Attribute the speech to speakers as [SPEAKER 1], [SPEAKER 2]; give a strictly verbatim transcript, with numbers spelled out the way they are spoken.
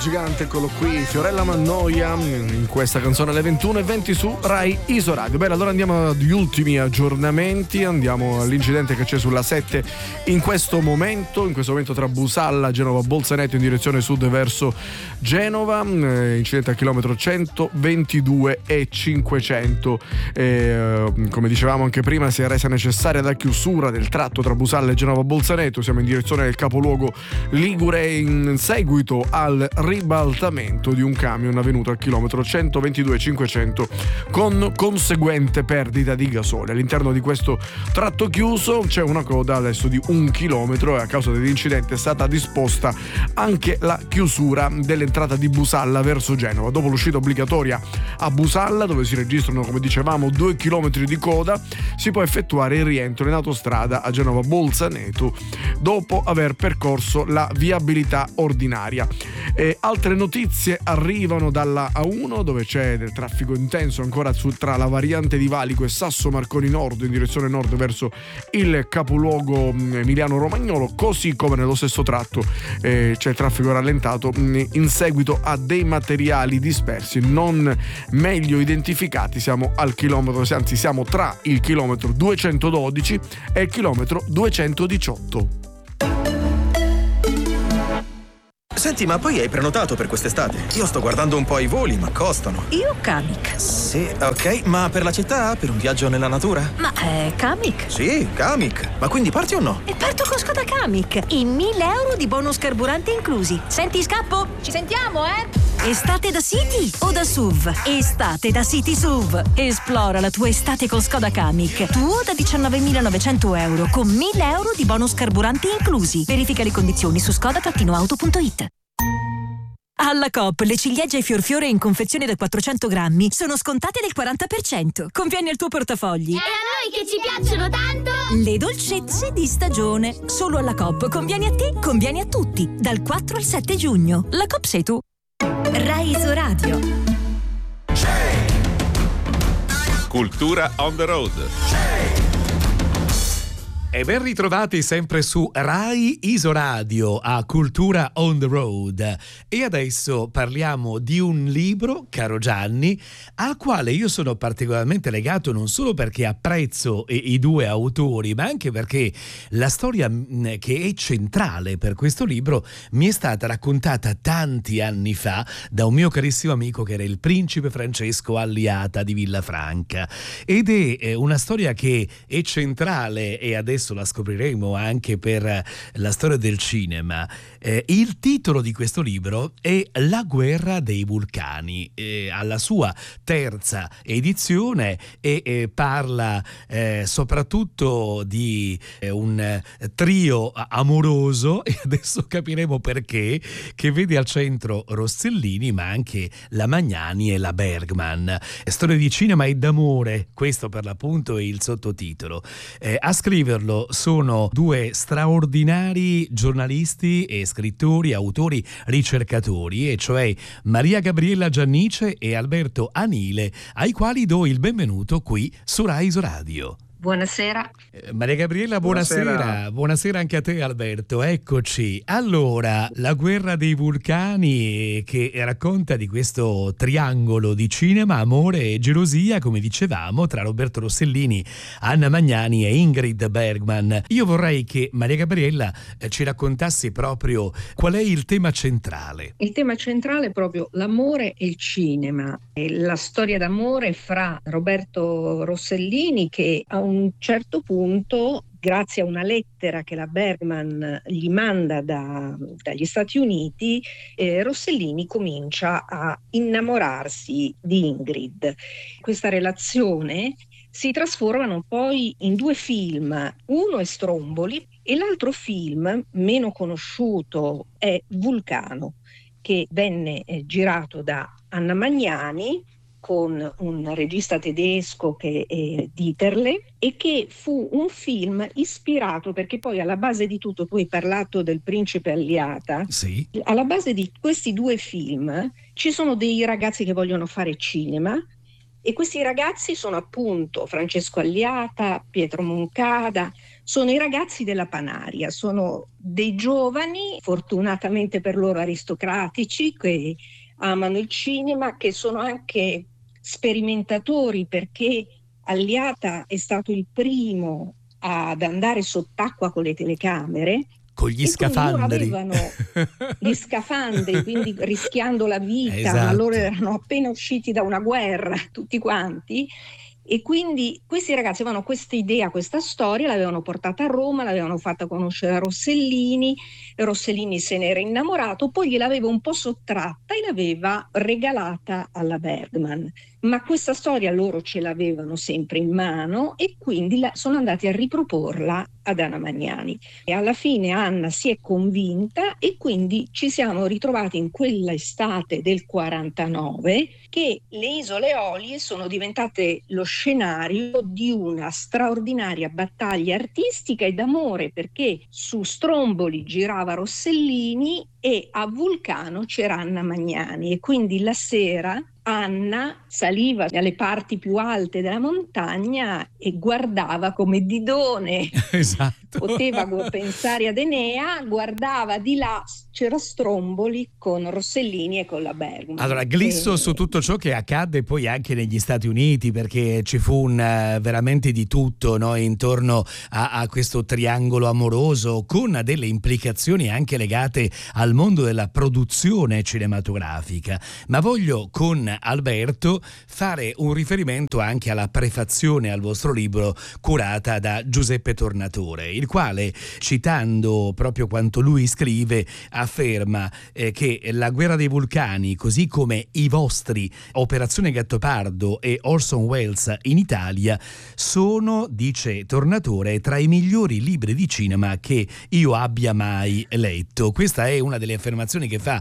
[SPEAKER 1] gigante, eccolo qui, Fiorella Mannoia, in questa canzone alle ventuno e venti su Rai Isoradio. Bene, allora andiamo agli ultimi aggiornamenti, andiamo all'incidente che c'è sulla sette in questo momento, in questo momento tra Busalla, Genova Bolzaneto in direzione sud verso Genova, eh, incidente a chilometro centoventidue e cinquecento. Eh, come dicevamo anche prima, si è resa necessaria la chiusura del tratto tra Busalla e Genova Bolzaneto, siamo in direzione del capoluogo ligure in seguito al ribaltamento di un camion avvenuto al chilometro centoventidue cinquecento con conseguente perdita di gasolio. All'interno di questo tratto chiuso c'è una coda adesso di un chilometro e a causa dell'incidente è stata disposta anche la chiusura dell'entrata di Busalla verso Genova. Dopo l'uscita obbligatoria a Busalla, dove si registrano, come dicevamo, due chilometri di coda, si può effettuare il rientro in autostrada a Genova Bolzaneto dopo aver percorso la viabilità ordinaria. E altre notizie arrivano dalla A uno, dove c'è del traffico intenso ancora su, tra la variante di Valico e Sasso Marconi Nord in direzione nord verso il capoluogo Emiliano Romagnolo, così come nello stesso tratto eh, c'è traffico rallentato mh, in seguito a dei materiali dispersi non meglio identificati. Siamo al chilometro, anzi siamo tra il chilometro duecentododici e il chilometro duecentodiciotto.
[SPEAKER 2] Senti, ma poi hai prenotato per quest'estate? Io sto guardando un po' i voli, ma costano.
[SPEAKER 3] Io Kamiq.
[SPEAKER 2] Sì, ok, ma per la città? Per un viaggio nella natura?
[SPEAKER 3] Ma è Kamiq?
[SPEAKER 2] Sì, Kamiq. Ma quindi parti o no?
[SPEAKER 3] E parto con Skoda Kamiq. I mille euro di bonus carburante inclusi. Senti, scappo? Ci sentiamo, eh? Estate da City o da S U V? Estate da City S U V. Esplora la tua estate con Skoda Kamiq. Tuo da diciannovemilanovecento euro con mille euro di bonus carburante inclusi. Verifica le condizioni su skoda auto punto it. Alla Coop le ciliegie fior fiore in confezione da quattrocento grammi sono scontate del quaranta per cento. Conviene al tuo portafogli.
[SPEAKER 4] E a noi che ci piacciono tanto!
[SPEAKER 3] Le dolcezze di stagione. Solo alla Coop. Conviene a te, conviene a tutti. Dal quattro al sette giugno. La Coop sei tu. Rai Isoradio.
[SPEAKER 5] Cultura on the road. E ben ritrovati sempre su Rai Isoradio a Cultura on the Road. E adesso parliamo di un libro, caro Gianni, al quale io sono particolarmente legato non solo perché apprezzo i, i due autori, ma anche perché la storia che è centrale per questo libro mi è stata raccontata tanti anni fa da un mio carissimo amico che era il principe Francesco Alliata di Villafranca. Ed è una storia che è centrale e adesso la scopriremo anche per la storia del cinema. Eh, il titolo di questo libro è La guerra dei vulcani, eh, alla sua terza edizione e eh, parla eh, soprattutto di eh, un trio amoroso, e adesso capiremo perché, che vede al centro Rossellini ma anche la Magnani e la Bergman. Storia di cinema e d'amore, questo per l'appunto è il sottotitolo. Eh, a scriverlo sono due straordinari giornalisti e scrittori, autori, ricercatori, e cioè Maria Gabriella Giannice e Alberto Anile, ai quali do il benvenuto qui su Rai Isoradio.
[SPEAKER 3] Buonasera.
[SPEAKER 5] Eh, Maria Gabriella, buonasera. buonasera. Buonasera anche a te, Alberto. Eccoci. Allora, La guerra dei vulcani, che racconta di questo triangolo di cinema, amore e gelosia, come dicevamo, tra Roberto Rossellini, Anna Magnani e Ingrid Bergman. Io vorrei che Maria Gabriella eh, ci raccontasse proprio qual è il tema centrale.
[SPEAKER 6] Il tema centrale è proprio l'amore e il cinema. E la storia d'amore fra Roberto Rossellini, che a un certo punto, grazie a una lettera che la Bergman gli manda da, dagli Stati Uniti, eh, Rossellini comincia a innamorarsi di Ingrid. Questa relazione si trasformano poi in due film. Uno è Stromboli e l'altro film, meno conosciuto, è Vulcano, che venne eh, girato da Anna Magnani con un regista tedesco che è Dieterle, e che fu un film ispirato, perché poi alla base di tutto, tu hai parlato del principe Alliata,
[SPEAKER 5] sì.
[SPEAKER 6] Alla base di questi due film ci sono dei ragazzi che vogliono fare cinema, e questi ragazzi sono appunto Francesco Alliata, Pietro Moncada, sono i ragazzi della Panaria, sono dei giovani, fortunatamente per loro aristocratici, che amano il cinema, che sono anche sperimentatori, perché Alliata è stato il primo ad andare sott'acqua con le telecamere.
[SPEAKER 5] Con gli
[SPEAKER 6] e
[SPEAKER 5] scafandri.
[SPEAKER 6] Loro avevano gli scafandri, quindi rischiando la vita,
[SPEAKER 5] Esatto.
[SPEAKER 6] ma loro erano appena usciti da una guerra, tutti quanti. E quindi questi ragazzi avevano questa idea, questa storia, l'avevano portata a Roma, l'avevano fatta conoscere a Rossellini, Rossellini se ne era innamorato, poi gliel'aveva un po' sottratta e l'aveva regalata alla Bergman. Ma questa storia loro ce l'avevano sempre in mano e quindi la, sono andati a riproporla ad Anna Magnani. E alla fine Anna si è convinta e quindi ci siamo ritrovati in quella estate del quarantanove che le Isole Eolie sono diventate lo scenario di una straordinaria battaglia artistica e d'amore, perché su Stromboli girava Rossellini e a Vulcano c'era Anna Magnani, e quindi la sera Anna saliva dalle parti più alte della montagna e guardava come Didone.
[SPEAKER 5] Esatto.
[SPEAKER 6] Poteva pensare ad Enea, guardava di là, c'era Stromboli con Rossellini e con la Bergman.
[SPEAKER 5] Allora, glisso
[SPEAKER 6] e...
[SPEAKER 5] su tutto ciò che accadde poi anche negli Stati Uniti, perché ci fu un, uh, veramente di tutto, no? Intorno a, a questo triangolo amoroso, con delle implicazioni anche legate al mondo della produzione cinematografica. Ma voglio con Alberto fare un riferimento anche alla prefazione al vostro libro curata da Giuseppe Tornatore, il quale, citando proprio quanto lui scrive, afferma eh, che la guerra dei vulcani, così come i vostri Operazione Gattopardo e Orson Welles in Italia, sono, dice Tornatore, tra i migliori libri di cinema che io abbia mai letto. Questa è una delle affermazioni che fa